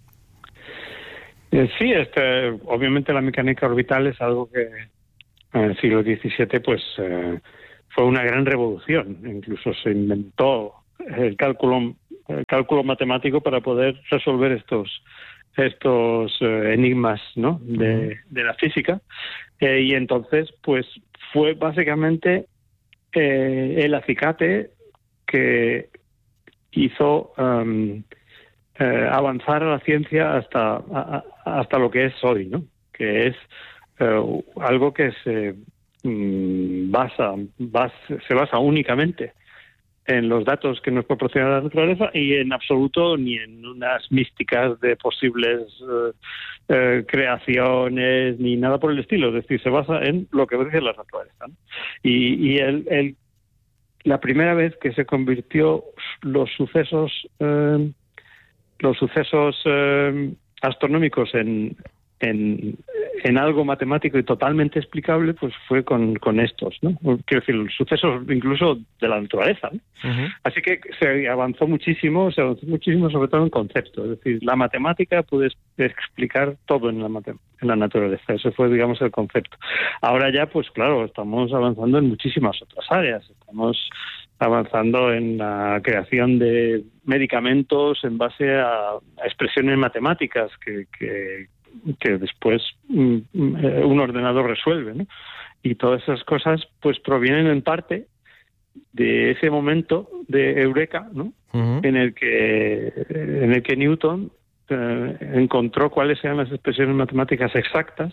Sí, este, obviamente la mecánica orbital es algo que en el siglo diecisiete pues eh, fue una gran revolución. Incluso se inventó el cálculo, el cálculo matemático para poder resolver estos estos eh, enigmas, ¿no? de, de la física. Eh, y entonces pues fue básicamente eh, el acicate que hizo um, eh, avanzar a la ciencia hasta a, hasta lo que es hoy, ¿no? Que es eh, algo que se mm, basa, basa se basa únicamente en los datos que nos proporciona la naturaleza y en absoluto ni en unas místicas de posibles eh, eh, creaciones ni nada por el estilo. Es decir, se basa en lo que dice la naturaleza, ¿no? Y, y el, el la primera vez que se convirtió los sucesos eh, los sucesos eh, astronómicos en, en en algo matemático y totalmente explicable, pues fue con, con estos, ¿no? Quiero decir, los sucesos incluso de la naturaleza, ¿no? Uh-huh. Así que se avanzó muchísimo, se avanzó muchísimo sobre todo en conceptos. Es decir, la matemática puede explicar todo en la matem- en la naturaleza. Ese fue, digamos, el concepto. Ahora ya, pues claro, estamos avanzando en muchísimas otras áreas. Estamos avanzando en la creación de medicamentos en base a, a expresiones matemáticas que, que que después mm, un ordenador resuelve, ¿no? Y todas esas cosas pues provienen en parte de ese momento de eureka, ¿no? Uh-huh. en el que en el que Newton eh, encontró cuáles eran las expresiones matemáticas exactas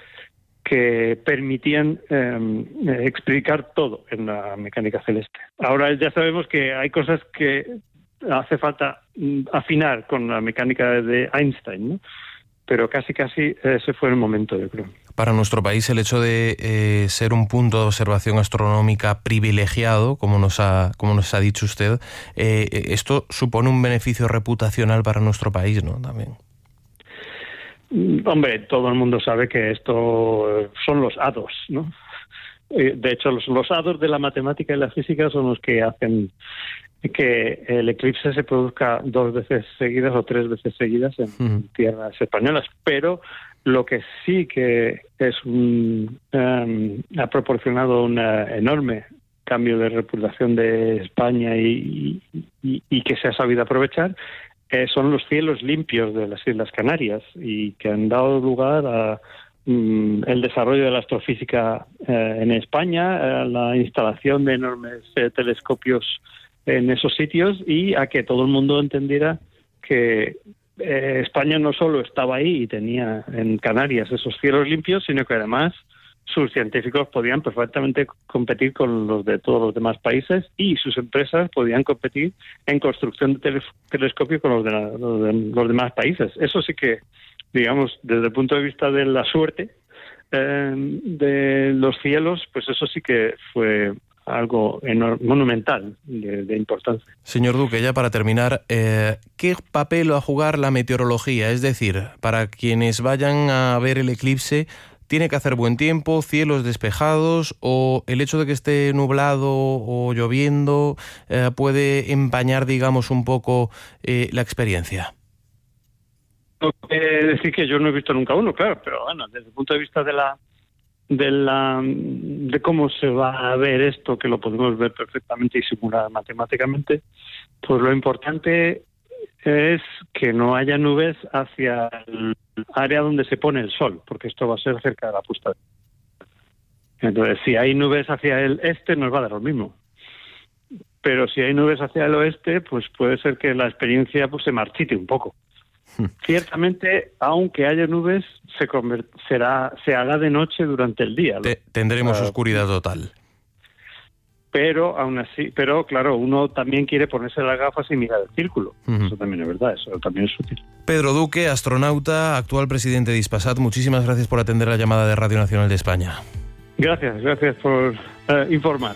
que permitían eh, explicar todo en la mecánica celeste. Ahora ya sabemos que hay cosas que hace falta afinar con la mecánica de Einstein, ¿no? Pero casi casi ese fue el momento, yo creo. Para nuestro país el hecho de eh, ser un punto de observación astronómica privilegiado, como nos ha, como nos ha dicho usted, eh, esto supone un beneficio reputacional para nuestro país, ¿no? También. Hombre, todo el mundo sabe que esto son los hados, ¿no? De hecho, los, los hados de la matemática y la física son los que hacen que el eclipse se produzca dos veces seguidas o tres veces seguidas en uh-huh. tierras españolas. Pero lo que sí que es un, um, ha proporcionado un enorme cambio de reputación de España y, y, y que se ha sabido aprovechar eh, son los cielos limpios de las Islas Canarias y que han dado lugar a el desarrollo de la astrofísica eh, en España, eh, la instalación de enormes eh, telescopios en esos sitios y a que todo el mundo entendiera que eh, España no solo estaba ahí y tenía en Canarias esos cielos limpios, sino que además sus científicos podían perfectamente competir con los de todos los demás países y sus empresas podían competir en construcción de tele- telescopios con los de, la, los de los demás países. Eso sí que, digamos, desde el punto de vista de la suerte eh, de los cielos, pues eso sí que fue algo enorme, monumental de, de importancia. Señor Duque, ya para terminar, eh, ¿qué papel va a jugar la meteorología? Es decir, para quienes vayan a ver el eclipse, ¿tiene que hacer buen tiempo, cielos despejados, o el hecho de que esté nublado o lloviendo eh, puede empañar, digamos, un poco eh, la experiencia? decir que yo no he visto nunca uno, claro, pero bueno, desde el punto de vista de la de la de cómo se va a ver esto, que lo podemos ver perfectamente y simular matemáticamente, pues lo importante es que no haya nubes hacia el área donde se pone el sol, porque esto va a ser cerca de la puesta de sol. Entonces, si hay nubes hacia el este, nos va a dar lo mismo. Pero si hay nubes hacia el oeste, pues puede ser que la experiencia pues se marchite un poco. Ciertamente, aunque haya nubes, se convert- será se hará de noche durante el día. Te- tendremos uh, oscuridad total. Pero aún así, pero claro, uno también quiere ponerse las gafas y mirar el círculo. Uh-huh. Eso también es verdad, eso también es útil. Pedro Duque, astronauta, actual presidente de Hispasat, muchísimas gracias por atender la llamada de Radio Nacional de España. Gracias, gracias por uh, informar.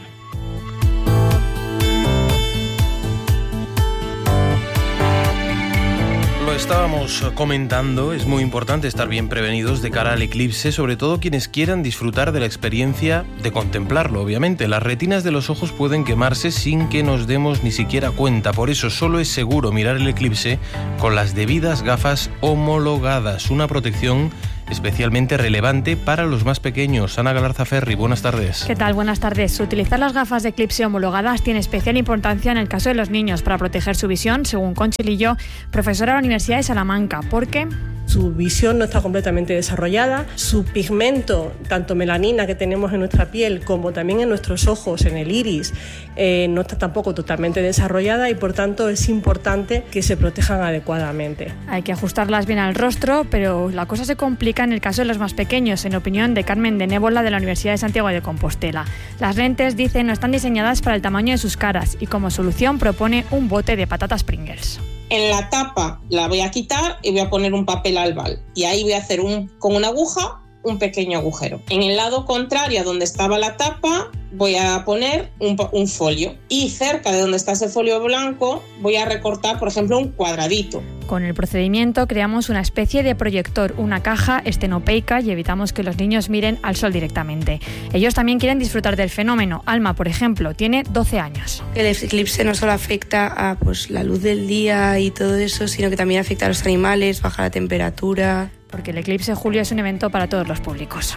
Lo estábamos comentando, es muy importante estar bien prevenidos de cara al eclipse, sobre todo quienes quieran disfrutar de la experiencia de contemplarlo, obviamente. Las retinas de los ojos pueden quemarse sin que nos demos ni siquiera cuenta, por eso solo es seguro mirar el eclipse con las debidas gafas homologadas, una protección especialmente relevante para los más pequeños. Ana Galarza Ferri, buenas tardes. ¿Qué tal? Buenas tardes. Utilizar las gafas de eclipse homologadas tiene especial importancia en el caso de los niños para proteger su visión, según Conchi Lillo, profesora de la Universidad de Salamanca, porque su visión no está completamente desarrollada, su pigmento, tanto melanina que tenemos en nuestra piel como también en nuestros ojos, en el iris, eh, no está tampoco totalmente desarrollada y por tanto es importante que se protejan adecuadamente. Hay que ajustarlas bien al rostro, pero la cosa se complica en el caso de los más pequeños, en opinión de Carmen de Nébola de la Universidad de Santiago de Compostela. Las lentes, dice, no están diseñadas para el tamaño de sus caras y como solución propone un bote de patatas Pringles. En la tapa la voy a quitar y voy a poner un papel albal y ahí voy a hacer un, con una aguja un pequeño agujero. En el lado contrario, donde estaba la tapa, voy a poner un, un folio y cerca de donde está ese folio blanco voy a recortar, por ejemplo, un cuadradito. Con el procedimiento creamos una especie de proyector, una caja estenopeica y evitamos que los niños miren al sol directamente. Ellos también quieren disfrutar del fenómeno. Alma, por ejemplo, tiene doce años. El eclipse no solo afecta a pues, la luz del día y todo eso, sino que también afecta a los animales, baja la temperatura. Porque el eclipse, Julio, es un evento para todos los públicos.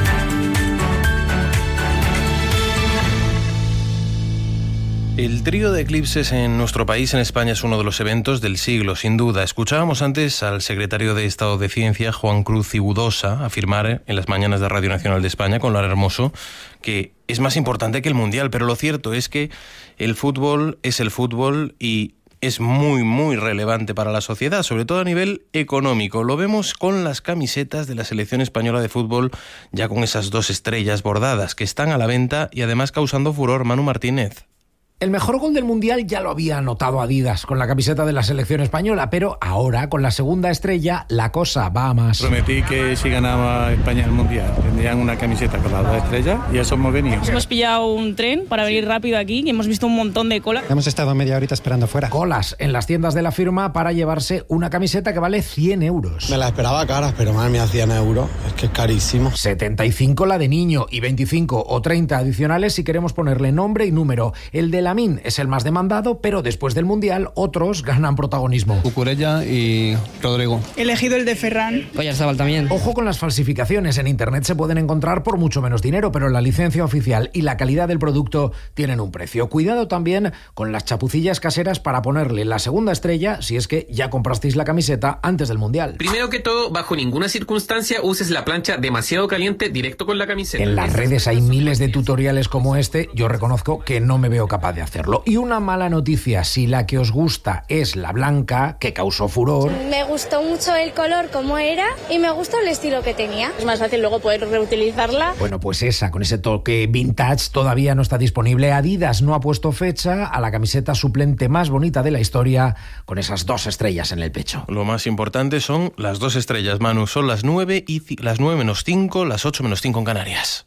El trío de eclipses en nuestro país, en España, es uno de los eventos del siglo, sin duda. Escuchábamos antes al secretario de Estado de Ciencia, Juan Cruz Cibudosa, afirmar en las mañanas de Radio Nacional de España, con Lara Hermoso, que es más importante que el Mundial. Pero lo cierto es que el fútbol es el fútbol y es muy, muy relevante para la sociedad, sobre todo a nivel económico. Lo vemos con las camisetas de la selección española de fútbol, ya con esas dos estrellas bordadas que están a la venta y además causando furor. Manu Martínez. El mejor gol del Mundial ya lo había anotado Adidas con la camiseta de la selección española, pero ahora, con la segunda estrella, la cosa va a más. Prometí que si ganaba España el Mundial tendrían una camiseta con las dos estrellas y eso hemos venido. Nos hemos pillado un tren para venir rápido aquí y hemos visto un montón de cola. Hemos estado media horita esperando fuera. Colas en las tiendas de la firma para llevarse una camiseta que vale cien euros. Me la esperaba cara, pero madre mía, cien euros, es que es carísimo. setenta y cinco la de niño y veinticinco o treinta adicionales si queremos ponerle nombre y número. El de Lamine es el más demandado, pero después del Mundial otros ganan protagonismo. Cucurella y Rodrigo. He elegido el de Ferran. Oyarzabal también. Ojo con las falsificaciones. En internet se pueden encontrar por mucho menos dinero, pero la licencia oficial y la calidad del producto tienen un precio. Cuidado también con las chapucillas caseras para ponerle la segunda estrella si es que ya comprasteis la camiseta antes del Mundial. Primero que todo, bajo ninguna circunstancia uses la plancha demasiado caliente directo con la camiseta. En las redes hay miles de tutoriales como este. Yo reconozco que no me veo capaz de hacerlo. Y una mala noticia, si la que os gusta es la blanca, que causó furor. Me gustó mucho el color como era y me gustó el estilo que tenía. Es más fácil luego poder reutilizarla. Bueno, pues esa, con ese toque vintage, todavía no está disponible. Adidas no ha puesto fecha a la camiseta suplente más bonita de la historia, con esas dos estrellas en el pecho. Lo más importante son las dos estrellas, Manu. Son las nueve y c- las nueve menos cinco, las ocho menos cinco en Canarias.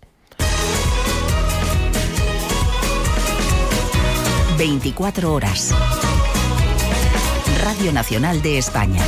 veinticuatro horas. Radio Nacional de España.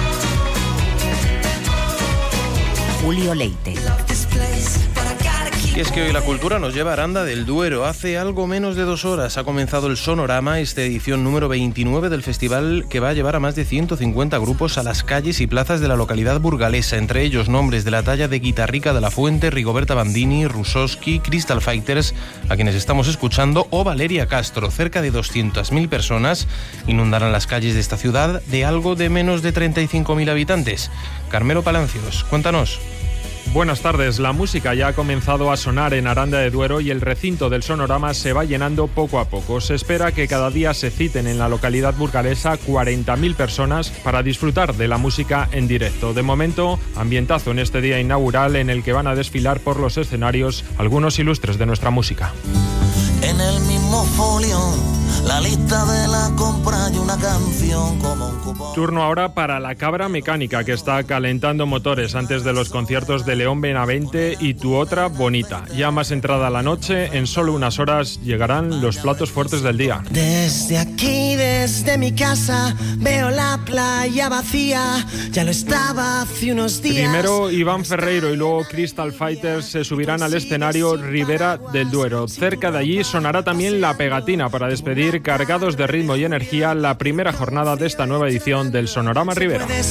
Julio Leite. Y es que hoy la cultura nos lleva a Aranda del Duero. Hace algo menos de dos horas ha comenzado el Sonorama, esta edición número veintinueve del festival que va a llevar a más de ciento cincuenta grupos a las calles y plazas de la localidad burgalesa, entre ellos nombres de la talla de Guitarrica de la Fuente, Rigoberta Bandini, Rusoski, Crystal Fighters, a quienes estamos escuchando, o Valeria Castro. Cerca de doscientas mil personas inundarán las calles de esta ciudad de algo de menos de treinta y cinco mil habitantes. Carmelo Palancios, cuéntanos. Buenas tardes. La música ya ha comenzado a sonar en Aranda de Duero y el recinto del Sonorama se va llenando poco a poco. Se espera que cada día se citen en la localidad burgalesa cuarenta mil personas para disfrutar de la música en directo. De momento, ambientazo en este día inaugural en el que van a desfilar por los escenarios algunos ilustres de nuestra música. En el mismo folio, la lista de la compra y una canción como un cupón. Turno ahora para la Cabra Mecánica, que está calentando motores antes de los conciertos de León Benavente y Tu Otra Bonita. Ya más entrada la noche, en solo unas horas llegarán los platos fuertes del día. Desde aquí, desde mi casa, veo la playa vacía. Ya lo estaba hace unos días. Primero Iván Ferreiro y luego Crystal Fighters se subirán al escenario Ribera del Duero. Cerca de allí sonará también La Pegatina para despedir cargados de ritmo y energía la primera jornada de esta nueva edición del Sonorama Ribera.